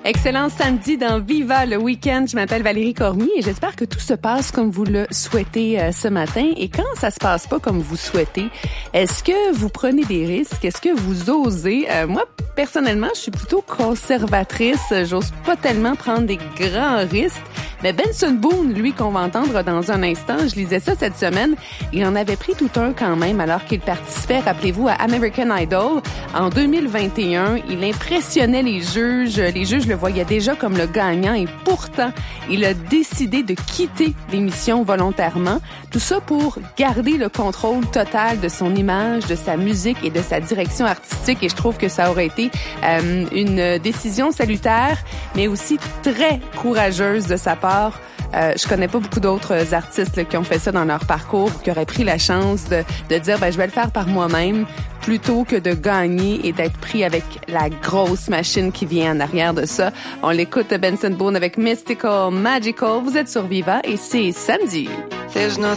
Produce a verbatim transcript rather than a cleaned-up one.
Excellent samedi dans Viva le week-end. Je m'appelle Valérie Cormier et j'espère que tout se passe comme vous le souhaitez euh, ce matin. Et quand ça se passe pas comme vous souhaitez, est-ce que vous prenez des risques? Est-ce que vous osez? Euh, moi, personnellement, je suis plutôt conservatrice. J'ose pas tellement prendre des grands risques. Mais Benson Boone, lui, qu'on va entendre dans un instant, je lisais ça cette semaine, il en avait pris tout un quand même alors qu'il participait, rappelez-vous, à American Idol. En deux mille vingt et un, il impressionnait les juges. Les juges le voyaient déjà comme le gagnant et pourtant, il a décidé de quitter l'émission volontairement. Tout ça pour garder le contrôle total de son image, de sa musique et de sa direction artistique. Et je trouve que ça aurait été euh, une décision salutaire, mais aussi très courageuse de sa part. Euh, je connais pas beaucoup d'autres artistes là, qui ont fait ça dans leur parcours, qui auraient pris la chance de, de dire ben, je vais le faire par moi-même plutôt que de gagner et d'être pris avec la grosse machine qui vient en arrière de ça. On l'écoute Benson Boone avec Mystical Magical. Vous êtes sur Viva et c'est samedi. There's nothing